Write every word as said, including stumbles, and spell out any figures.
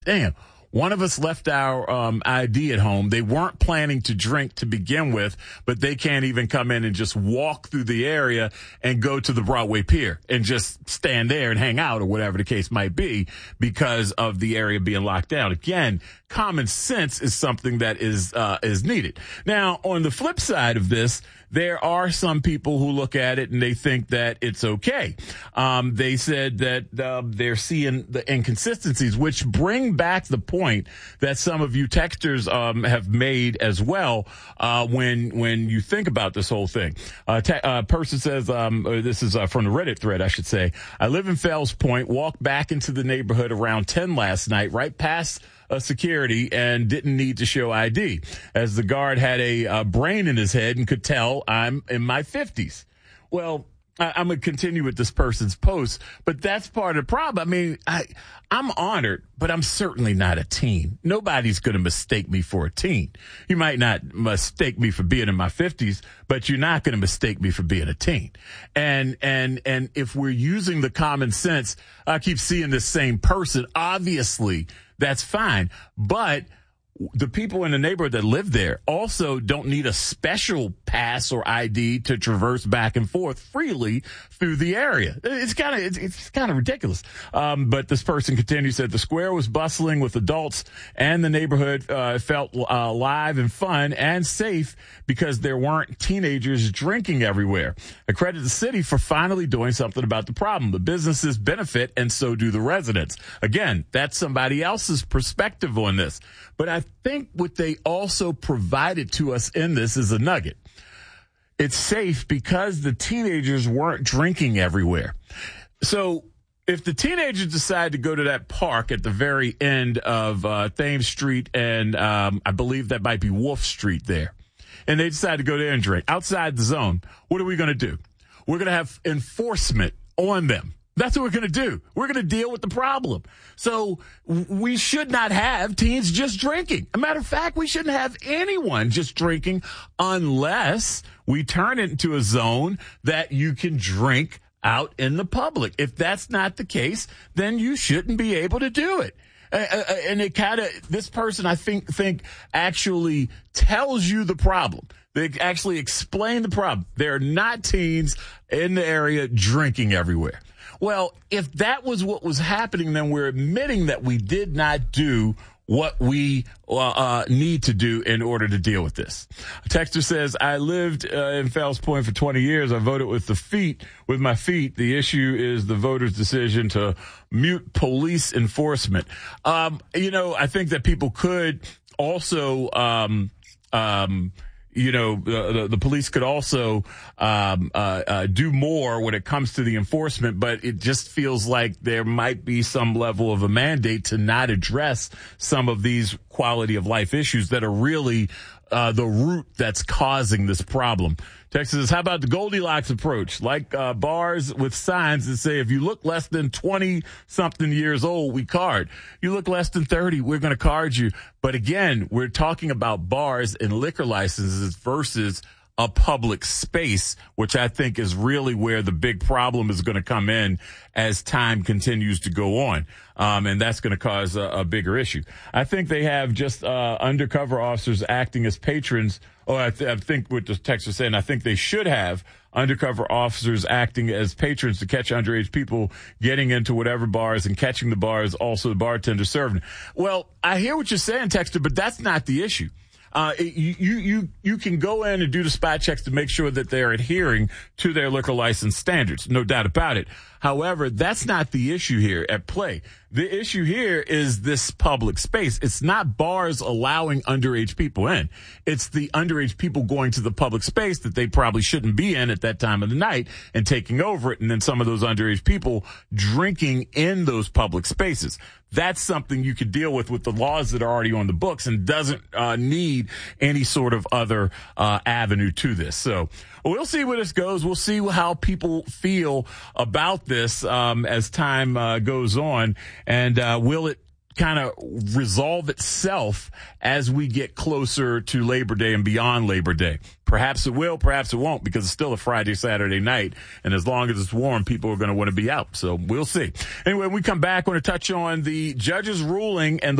damn, one of us left our um, I D at home. They weren't planning to drink to begin with, but they can't even come in and just walk through the area and go to the Broadway Pier and just stand there and hang out or whatever the case might be because of the area being locked down. Again, common sense is something that is uh, is needed. Now, on the flip side of this, there are some people who look at it and they think that it's okay. Um, they said that uh, they're seeing the inconsistencies, which bring back the point that some of you texters um, have made as well uh, when when you think about this whole thing. A uh, te- uh, person says, um, or this is uh, from the Reddit thread, I should say, I live in Fells Point, walked back into the neighborhood around ten last night, right past Uh, security, and didn't need to show I D, as the guard had a uh, brain in his head and could tell I'm in my fifties. Well, I, I'm going to continue with this person's post, but that's part of the problem. I mean, I, I'm honored, but I'm certainly not a teen. Nobody's going to mistake me for a teen. You might not mistake me for being in my fifties, but you're not going to mistake me for being a teen. And, and, and if we're using the common sense, I keep seeing this same person, obviously, that's fine. But the people in the neighborhood that live there also don't need a special pass or I D to traverse back and forth freely through the area. It's kind of, it's, it's kind of ridiculous. Um, but this person continues, said the square was bustling with adults and the neighborhood, uh, felt uh, alive and fun and safe because there weren't teenagers drinking everywhere. I credit the city for finally doing something about the problem. The businesses benefit and so do the residents. Again, that's somebody else's perspective on this. But I think what they also provided to us in this is a nugget. It's safe because the teenagers weren't drinking everywhere. So if the teenagers decide to go to that park at the very end of uh, Thames Street and um, I believe that might be Wolf Street there, and they decide to go there and drink outside the zone, what are we going to do? We're going to have enforcement on them. That's what we're going to do. We're going to deal with the problem. So we should not have teens just drinking. As a matter of fact, we shouldn't have anyone just drinking unless we turn it into a zone that you can drink out in the public. If that's not the case, then you shouldn't be able to do it. Uh, uh, and it kind of, this person, I think, think actually tells you the problem. They actually explain the problem. There are not teens in the area drinking everywhere. Well, if that was what was happening, then we're admitting that we did not do what we uh, uh, need to do in order to deal with this. A texter says, I lived uh, in Fells Point for twenty years. I voted with the feet, with my feet. The issue is the voters' decision to mute police enforcement. Um, you know, I think that people could also, um, um, you know, the, the police could also um, uh, uh, do more when it comes to the enforcement, but it just feels like there might be some level of a mandate to not address some of these quality of life issues that are really uh, the root that's causing this problem. Texas says, how about the Goldilocks approach? Like uh, bars with signs that say, if you look less than twenty-something years old, we card. You look less than thirty, we're going to card you. But again, we're talking about bars and liquor licenses versus a public space, which I think is really where the big problem is going to come in as time continues to go on. Um, and that's going to cause a, a bigger issue. I think they have just uh, undercover officers acting as patrons. Oh, I, th- I think what the text is saying, I think they should have undercover officers acting as patrons to catch underage people getting into whatever bars and catching the bars, also the bartender serving. Well, I hear what you're saying, Texter, but that's not the issue. Uh, you, you, you can go in and do the spot checks to make sure that they're adhering to their liquor license standards. No doubt about it. However, that's not the issue here at play. The issue here is this public space. It's not bars allowing underage people in. It's the underage people going to the public space that they probably shouldn't be in at that time of the night and taking over it. And then some of those underage people drinking in those public spaces. That's something you could deal with with the laws that are already on the books and doesn't uh, need any sort of other uh, avenue to this. So we'll see where this goes. We'll see how people feel about this um, as time uh, goes on. And uh, will it kind of resolve itself as we get closer to Labor Day and beyond Labor Day. Perhaps it will, perhaps it won't, because it's still a Friday, Saturday night. And as long as it's warm, people are going to want to be out. So we'll see. Anyway, when we come back, I want to touch on the judge's ruling and the